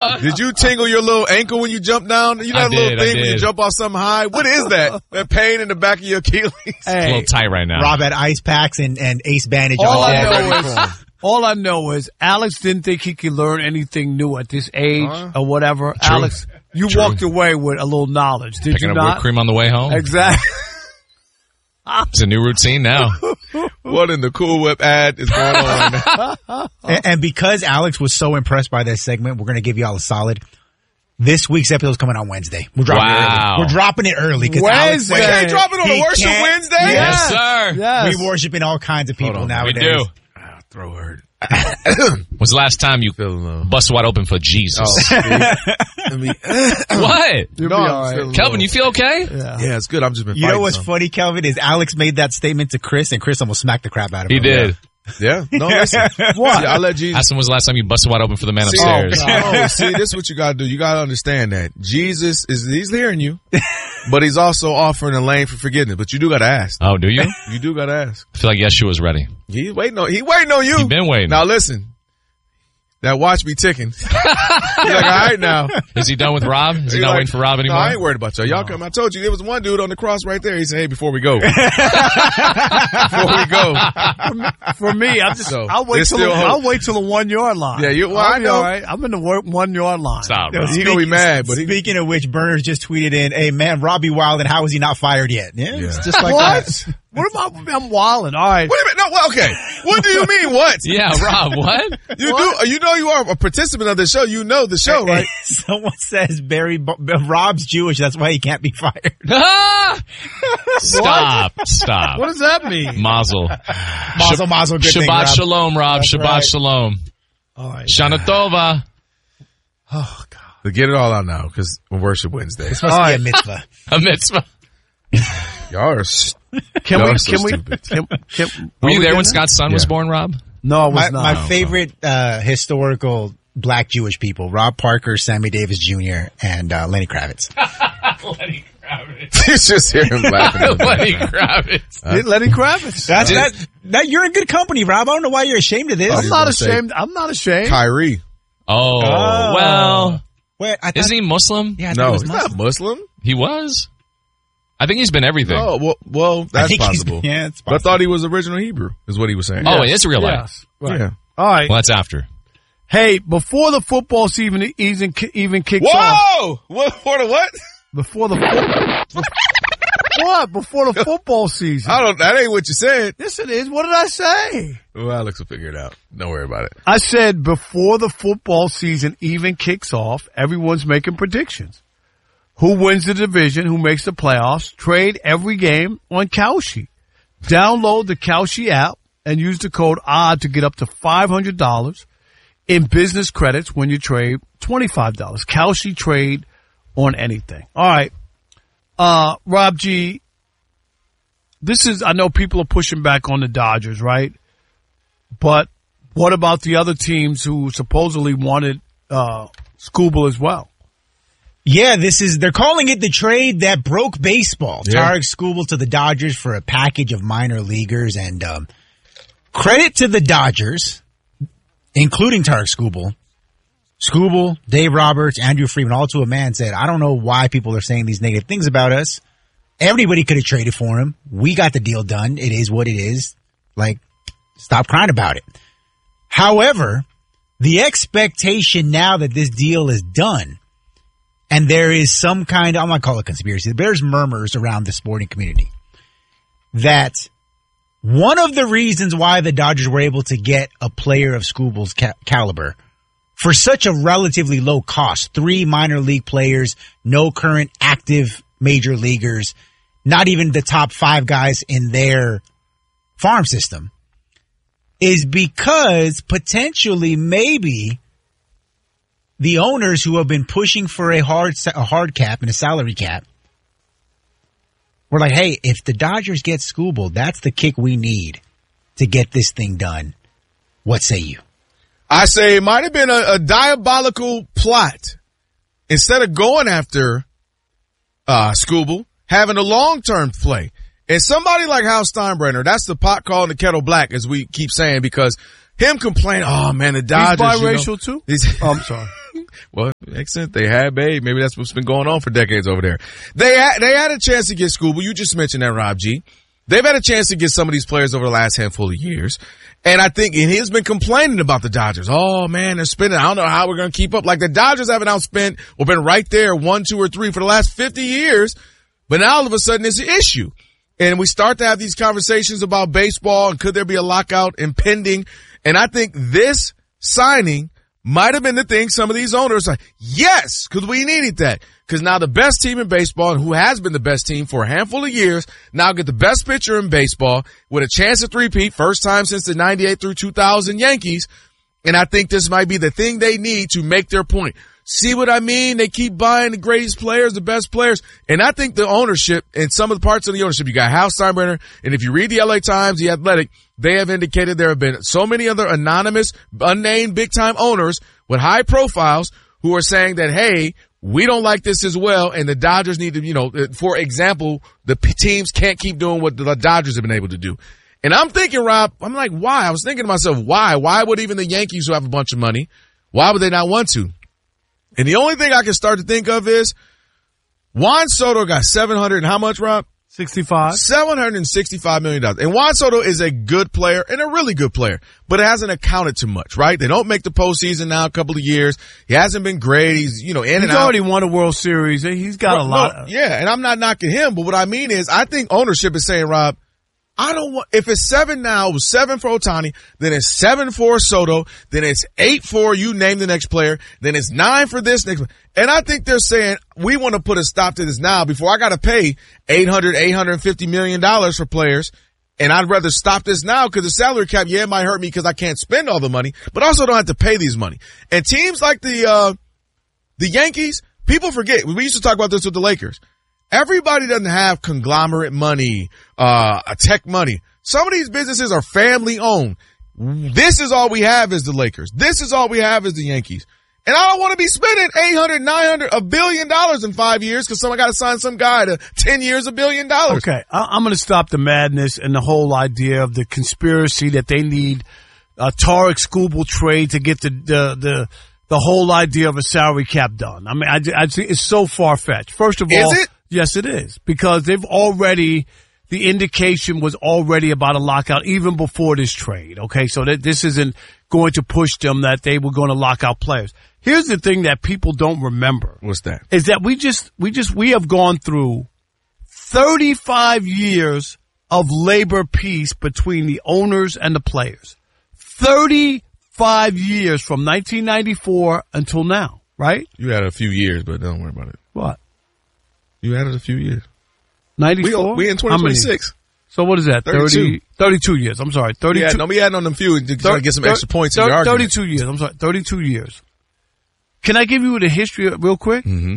Did you tingle your little ankle when you jump down? You know that little thing when you jump off something high? What is that? That pain in the back of your Achilles? Hey, it's a little tight right now. Rob had ice packs and Ace bandage all on. All I know is Alex didn't think he could learn anything new at this age or whatever. True. Alex, you walked away with a little knowledge, did Picking you up not? whipped cream on the way home. Exactly. It's a new routine now. What in the Cool Whip ad is going on? And because Alex was so impressed by this segment, we're going to give you all a solid. This week's episode is coming on Wednesday. We're dropping it early. We're dropping it early. Wednesday. You can't drop it on a worship Wednesday? Yes, sir. Yes. We worshiping all kinds of people nowadays. We do. Throw hurt. When's the last time you busted wide open for Jesus? What? You'll be all right. Kelvin, you feel okay? Yeah, it's good. I've just been You know what's funny, Kelvin, is Alex made that statement to Chris, and Chris almost smacked the crap out of him. He did. Yeah. No, listen. What? See, I'll let Jesus. Ask him when's the last time you busted wide open for the man upstairs. See, this is what you gotta do. You gotta understand that Jesus he's hearing you, but he's also offering a lane for forgiveness. But you do gotta ask. Oh, do you? You do gotta ask. I feel like Yeshua's ready. He waiting on you. He been waiting. Now listen. That watch be ticking. He's like, all right now. Is he done with Rob? Is he not waiting for Rob anymore? No, I ain't worried about y'all. Y'all come. I told you there was one dude on the cross right there. He said, hey, before we go. Before we go. For me, I'll wait till the 1 yard line. Yeah, I know. All right. I'm in the 1 yard line. Stop, He's going to be mad. But Speaking of which, Burners just tweeted in, hey, man, Robbie Wilden, how is he not fired yet? Yeah. It's just like that. What about I'm wilding? All right. Wait a minute. No, well, okay. What do you mean, what? Yeah, Rob, what? You know you are a participant of the show. You know the show, right? Someone says Rob's Jewish. That's why he can't be fired. Stop. What does that mean? Mazel. Mazel, good thing, Rob. Shabbat shalom, Rob. That's Shabbat right. shalom. All right. Shana Tova. Oh, God. So get it all out now, because Worship Wednesday. It's supposed to be a mitzvah. A mitzvah. Y'all are stupid. Were you there when Scott's son was born, Rob? No, I was not. My favorite historical black Jewish people, Rob Parker, Sammy Davis Jr., and Lenny Kravitz. Lenny Kravitz. It's just hear him laughing. Lenny Kravitz. Lenny Kravitz. That you're in good company, Rob. I don't know why you're ashamed of this. I'm not ashamed. I'm not ashamed. Kyrie. Oh, well. Wait, Isn't he Muslim? Yeah, No, he's not Muslim. He was. I think he's been everything. Oh, well, that's possible. Yeah, it's But I possible. thought he was original Hebrew, is what he was saying. Oh, it is real life. Yes. Right. Yeah. All right. Well, that's after. Hey, before the football season even kicks off. Whoa! For the what? Before the what? Before the football season. That ain't what you said. Yes, it is. What did I say? Well, Alex will figure it out. Don't worry about it. I said before the football season even kicks off, everyone's making predictions. Who wins the division? Who makes the playoffs? Trade every game on Kalshi. Download the Kalshi app and use the code ODD to get up to $500 in business credits when you trade $25. Kalshi trade on anything. All right. Rob G, I know people are pushing back on the Dodgers, right? But what about the other teams who supposedly wanted Skubal as well? Yeah, they're calling it the trade that broke baseball. Yeah. Tarek Skubal to the Dodgers for a package of minor leaguers, and credit to the Dodgers, including Tarek Skubal. Skubal, Dave Roberts, Andrew Freeman, all to a man said, I don't know why people are saying these negative things about us. Everybody could have traded for him. We got the deal done. It is what it is. Like, stop crying about it. However, the expectation now that this deal is done, and there is some kind of, I'm going to call it conspiracy, there's murmurs around the sporting community that one of the reasons why the Dodgers were able to get a player of Skubal's caliber for such a relatively low cost, 3 minor league players, no current active major leaguers, not even the top 5 guys in their farm system, is because potentially maybe the owners who have been pushing for a hard cap and a salary cap were like, hey, if the Dodgers get Skubal, that's the kick we need to get this thing done. What say you? I say it might have been a diabolical plot. Instead of going after Skubal, having a long-term play. And somebody like Hal Steinbrenner, that's the pot calling the kettle black, as we keep saying, because him complaining, oh man, the Dodgers. He's biracial too? I'm sorry. Well, makes sense. They had Babe. Maybe that's what's been going on for decades over there. They had a chance to get Scooble. You just mentioned that, Rob G. They've had a chance to get some of these players over the last handful of years. And I think he's been complaining about the Dodgers. Oh, man, they're spending. I don't know how we're going to keep up. Like the Dodgers haven't outspent or been right there 1, 2, or 3 for the last 50 years. But now all of a sudden it's an issue. And we start to have these conversations about baseball and could there be a lockout impending. And I think this signing might have been the thing some of these owners are, yes, because we needed that. Because now the best team in baseball, and who has been the best team for a handful of years, now get the best pitcher in baseball with a chance to three-peat, first time since the 98 through 2000 Yankees. And I think this might be the thing they need to make their point. See what I mean? They keep buying the greatest players, the best players. And I think the ownership and some of the parts of the ownership, you got Hal Steinbrenner, and if you read the LA Times, The Athletic, they have indicated there have been so many other anonymous, unnamed big-time owners with high profiles who are saying that, hey, we don't like this as well, and the Dodgers need to, for example, the teams can't keep doing what the Dodgers have been able to do. And I'm thinking, Rob, I'm like, why? I was thinking to myself, why? Why would even the Yankees, who have a bunch of money, why would they not want to? And the only thing I can start to think of is Juan Soto got 700 and how much, Rob? 65. $765 million. And Juan Soto is a good player and a really good player, but it hasn't accounted to much, right? They don't make the postseason now a couple of years. He hasn't been great. He's, in and out. He's already won a World Series. He's got a lot. Yeah, and I'm not knocking him, but what I mean is I think ownership is saying, Rob, I don't want, if it's 7 now, it was 7 for Ohtani, then it's 7 for Soto, then it's 8 for you name the next player, then it's 9 for this next player. And I think they're saying, we want to put a stop to this now before I got to pay $850 million for players. And I'd rather stop this now because the salary cap, it might hurt me because I can't spend all the money, but also don't have to pay these money. And teams like the Yankees, people forget, we used to talk about this with the Lakers. Everybody doesn't have conglomerate money, tech money. Some of these businesses are family owned. This is all we have as the Lakers. This is all we have as the Yankees. And I don't want to be spending $800, $900, $1 billion in 5 years because someone got to sign some guy to 10 years, $1 billion. Okay. I'm going to stop the madness and the whole idea of the conspiracy that they need a Tarek Skubal trade to get the whole idea of a salary cap done. I mean, I see it's so far-fetched. First of all. Is it? Yes, it is. Because the indication was already about a lockout even before this trade. Okay. So this isn't going to push them that they were going to lock out players. Here's the thing that people don't remember. What's that? Is that we have gone through 35 years of labor peace between the owners and the players. 35 years from 1994 until now, right? You had a few years, but don't worry about it. What? You added a few years. 94? We in 2026. So what is that? 32 years. I'm sorry. 32. We adding on them few to try to get some extra points in the argument. 32 years. I'm sorry. 32 years. Can I give you the history real quick? Mm-hmm.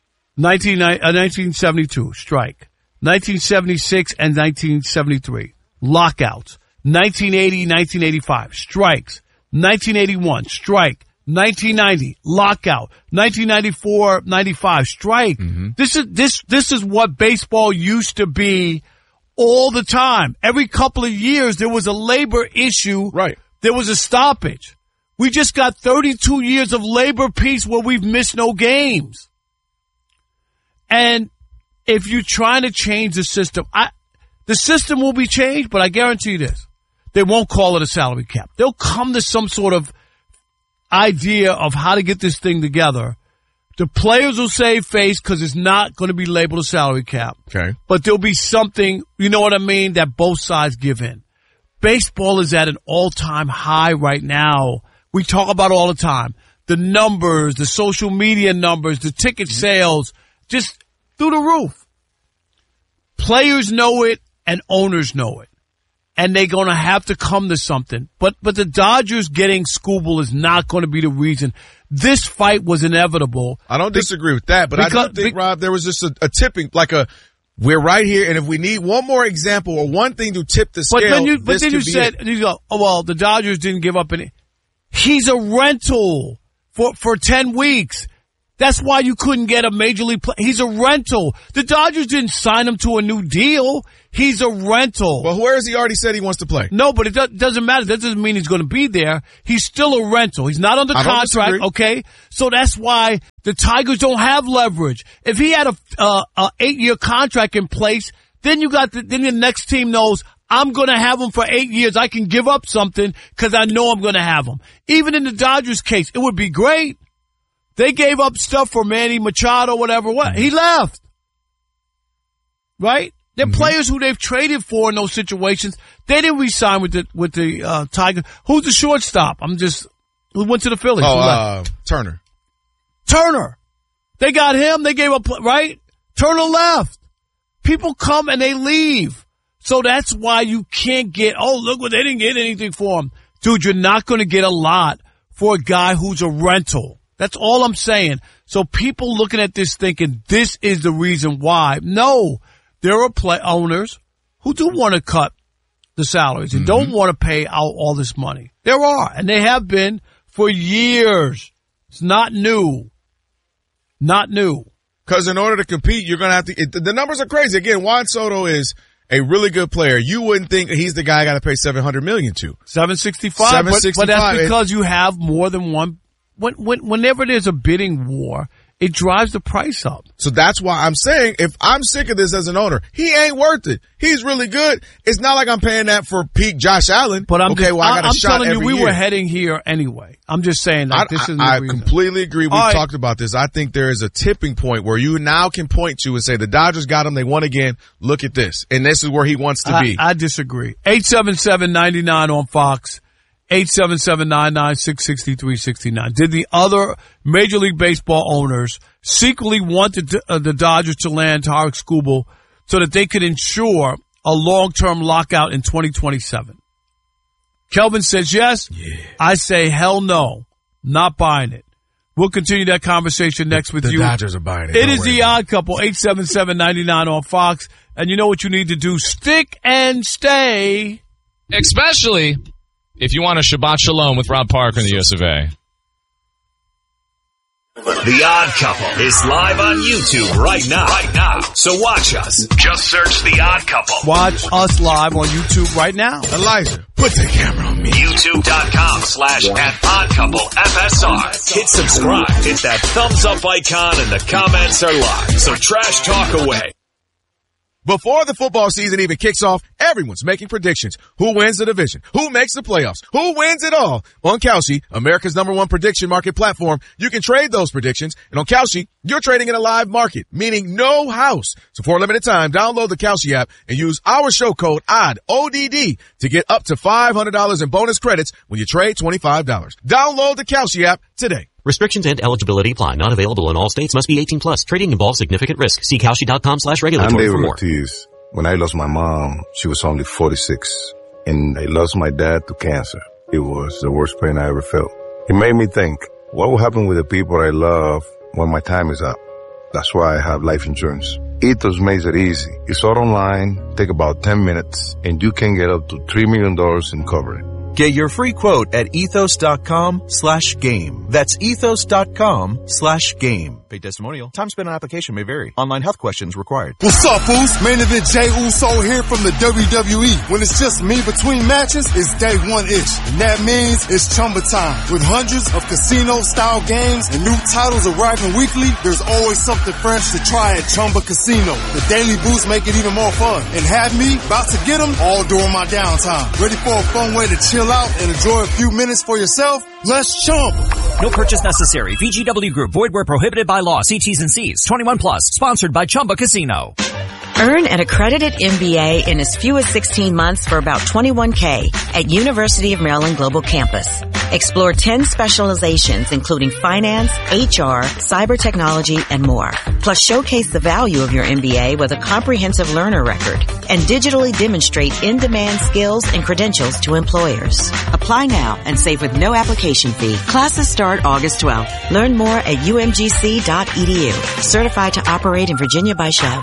1972, strike. 1976 and 1973, lockouts. 1980, 1985, strikes. 1981, strike. 1990, lockout. 1994, 95, strike. Mm-hmm. This is what baseball used to be all the time. Every couple of years, there was a labor issue. Right. There was a stoppage. We just got 32 years of labor peace where we've missed no games. And if you're trying to change the system, the system will be changed, but I guarantee you this. They won't call it a salary cap. They'll come to some sort of idea of how to get this thing together. The players will save face because it's not going to be labeled a salary cap. Okay. But there'll be something, you know what I mean, that both sides give in. Baseball is at an all-time high right now. We talk about it all the time. The numbers, the social media numbers, the ticket sales, just through the roof. Players know it and owners know it. And they're going to have to come to something. But the Dodgers getting Skubal is not going to be the reason. This fight was inevitable. I don't disagree with that, but I do think, Rob, there was just a tipping, like we're right here, and if we need one more example or one thing to tip the scale, but then you said, you go, oh, well, the Dodgers didn't give up any. He's a rental for 10 weeks. That's why you couldn't get a major league player. He's a rental. The Dodgers didn't sign him to a new deal. He's a rental. Well, where has he already said he wants to play? No, but it doesn't matter. That doesn't mean he's going to be there. He's still a rental. He's not under contract, okay? So that's why the Tigers don't have leverage. If he had a 8-year contract in place, then then the next team knows I'm going to have him for 8 years. I can give up something because I know I'm going to have him. Even in the Dodgers case, it would be great. They gave up stuff for Manny Machado, whatever. What? He left. Right? They're players who they've traded for in those situations. They didn't re-sign with the Tigers. Who's the shortstop? Who went to the Phillies? Turner. Turner. They got him. They gave up, right? Turner left. People come and they leave. So that's why you can't get, look what they didn't get anything for him. Dude, you're not going to get a lot for a guy who's a rental. That's all I'm saying. So people looking at this thinking this is the reason why. No, there are owners who do want to cut the salaries and don't want to pay out all this money. There are, and they have been for years. It's not new. Not new. Because in order to compete, you're going to have to, the numbers are crazy. Again, Juan Soto is a really good player. You wouldn't think he's the guy I got to pay $700 million to. 765. But that's because you have more than one. Whenever there's a bidding war, it drives the price up. So that's why I'm saying if I'm sick of this as an owner, he ain't worth it. He's really good. It's not like I'm paying that for peak Josh Allen. But I'm I'm telling you, we were heading here anyway. I'm just saying that this is the reason. I completely agree. We've talked about this. I think there is a tipping point where you now can point to and say the Dodgers got him. They won again. Look at this. And this is where he wants to be. I disagree. 877-99 on Fox. 877-996-6369. Did the other Major League Baseball owners secretly want the Dodgers to land Tarik Skubal so that they could ensure a long-term lockout in 2027? Kelvin says yes. Yeah. I say hell no. Not buying it. We'll continue that conversation next with you. The Dodgers are buying it. It is The Odd Couple, 877-99 on Fox. And you know what you need to do. Stick and stay. Especially if you want a Shabbat Shalom with Rob Parker in the US of A. The Odd Couple is live on YouTube right now. So watch us. Just search The Odd Couple. Watch us live on YouTube right now. Elijah, put the camera on me. YouTube.com/@OddCoupleFSR. Hit subscribe. Hit that thumbs up icon and the comments are live. So trash talk away. Before the football season even kicks off, everyone's making predictions. Who wins the division? Who makes the playoffs? Who wins it all? On Kalshi, America's #1 prediction market platform, you can trade those predictions. And on Kalshi, you're trading in a live market, meaning no house. So for a limited time, download the Kalshi app and use our show code ODD to get up to $500 in bonus credits when you trade $25. Download the Kalshi app today. Restrictions and eligibility apply. Not available in all states. Must be 18 plus. Trading involves significant risk. See Kalshi.com/regulatory for more. When I lost my mom, she was only 46. And I lost my dad to cancer. It was the worst pain I ever felt. It made me think, what will happen with the people I love when my time is up? That's why I have life insurance. Ethos makes it easy. It's all online, take about 10 minutes, and you can get up to $3 million in coverage. Get your free quote at ethos.com/game. That's ethos.com/game. Paid testimonial. Time spent on application may vary. Online health questions required. What's up, Foos? Main event Jey Uso here from the WWE. When it's just me between matches, it's day one-ish. And that means it's Chumba time. With hundreds of casino-style games and new titles arriving weekly, there's always something fresh to try at Chumba Casino. The daily boosts make it even more fun. And have me about to get them all during my downtime. Ready for a fun way to chill out and enjoy a few minutes for yourself? Let's Chumba. No purchase necessary. VGW Group. Void where prohibited by law. See T's and C's. 21 plus. Sponsored by Chumba Casino. Earn an accredited MBA in as few as 16 months for about $21K at University of Maryland Global Campus. Explore 10 specializations including finance, HR, cyber technology, and more. Plus showcase the value of your MBA with a comprehensive learner record and digitally demonstrate in-demand skills and credentials to employers. Apply now and save with no application fee. Classes start August 12th. Learn more at umgc.edu. Certified to operate in Virginia by Chev.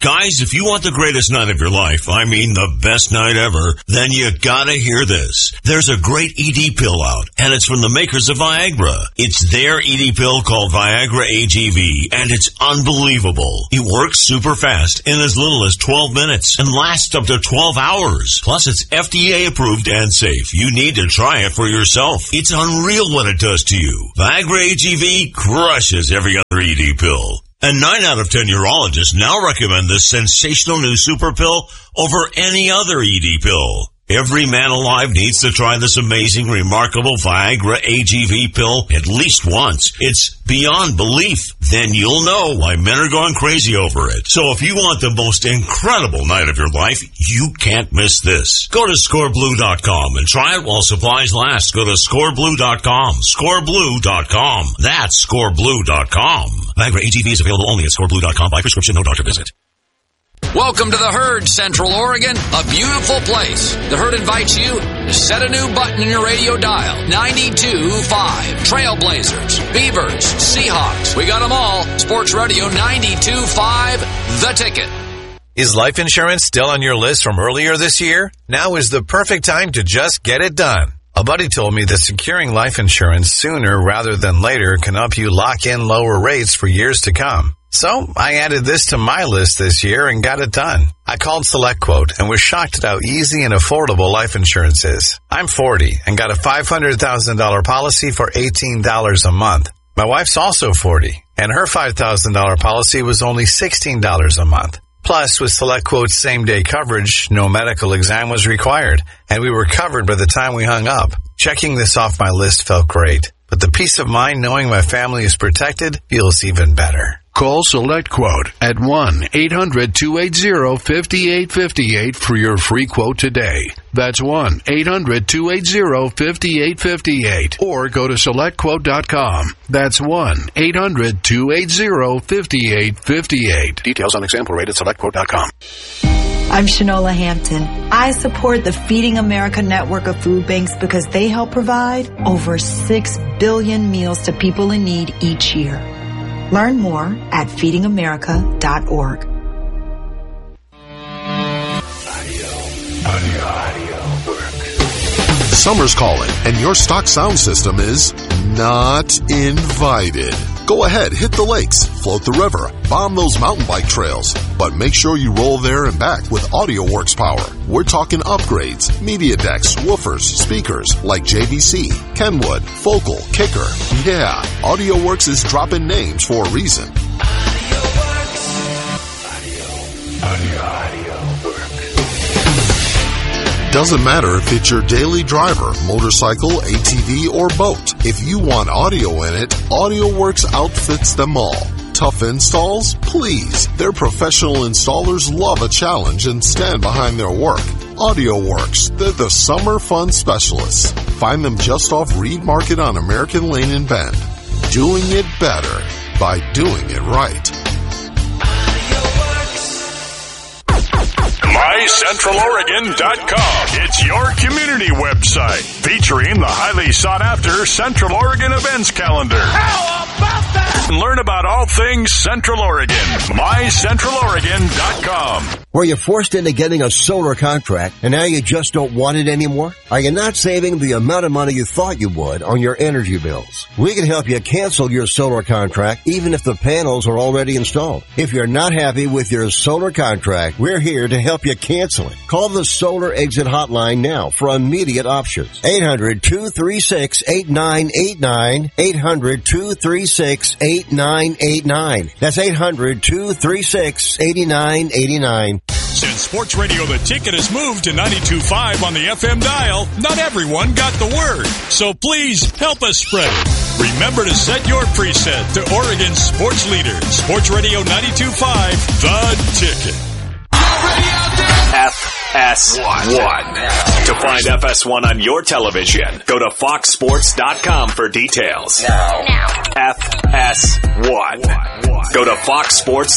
Guys, if you want the greatest night of your life, I mean the best night ever, then you gotta hear this. There's a great ED pill out, and it's from the makers of Viagra. It's their ED pill called Viagra AGV, and it's unbelievable. It works super fast in as little as 12 minutes and lasts up to 12 hours. Plus, it's FDA approved and safe. You need to try it for yourself. It's unreal what it does to you. Viagra AGV crushes every other ED pill. And 9 out of 10 urologists now recommend this sensational new super pill over any other ED pill. Every man alive needs to try this amazing, remarkable Viagra AGV pill at least once. It's beyond belief. Then you'll know why men are going crazy over it. So if you want the most incredible night of your life, you can't miss this. Go to scoreblue.com and try it while supplies last. Go to scoreblue.com. Scoreblue.com. That's scoreblue.com. Viagra AGV is available only at scoreblue.com by prescription, no doctor visit. Welcome to the Herd, Central Oregon, a beautiful place. The Herd invites you to set a new button in your radio dial. 92.5. Trailblazers, Beavers, Seahawks. We got them all. Sports Radio 92.5, The Ticket. Is life insurance still on your list from earlier this year? Now is the perfect time to just get it done. A buddy told me that securing life insurance sooner rather than later can help you lock in lower rates for years to come. So I added this to my list this year and got it done. I called SelectQuote and was shocked at how easy and affordable life insurance is. I'm 40 and got a $500,000 policy for $18 a month. My wife's also 40 and her $5,000 policy was only $16 a month. Plus, with SelectQuote's same-day coverage, no medical exam was required, and we were covered by the time we hung up. Checking this off my list felt great, but the peace of mind knowing my family is protected feels even better. Call SelectQuote at 1-800-280-5858 for your free quote today. That's 1-800-280-5858. Or go to SelectQuote.com. That's 1-800-280-5858. Details on example rate at SelectQuote.com. I'm Shanola Hampton. I support the Feeding America network of food banks because they help provide over 6 billion meals to people in need each year. Learn more at feedingamerica.org. Summer's calling, and your stock sound system is not invited. Go ahead, hit the lakes, float the river, bomb those mountain bike trails, but make sure you roll there and back with AudioWorks power. We're talking upgrades, media decks, woofers, speakers like JVC, Kenwood, Focal, Kicker. Yeah, AudioWorks is dropping names for a reason. Doesn't matter if it's your daily driver, motorcycle, ATV, or boat. If you want audio in it, AudioWorks outfits them all. Tough installs? Please. Their professional installers love a challenge and stand behind their work. AudioWorks. They're the summer fun specialists. Find them just off Reed Market on American Lane in Bend. Doing it better by doing it right. MyCentralOregon.com. It's your community website featuring the highly sought after Central Oregon events calendar. How about that? Learn about all things Central Oregon. MyCentralOregon.com. Were you forced into getting a solar contract and now you just don't want it anymore? Are you not saving the amount of money you thought you would on your energy bills? We can help you cancel your solar contract even if the panels are already installed. If you're not happy with your solar contract, we're here to help you cancel it. Call the Solar Exit Hotline now for immediate options. 800-236-8989. 800-236-8989. That's 800-236-8989. Since Sports Radio The Ticket has moved to 92.5 on the FM dial, not everyone got the word. So please help us spread it. Remember to set your preset to Oregon's sports leader. Sports Radio 92.5, The Ticket. FS1. To find FS1 on your television, go to foxsports.com for details. Now. FS1. Go to foxsports.com.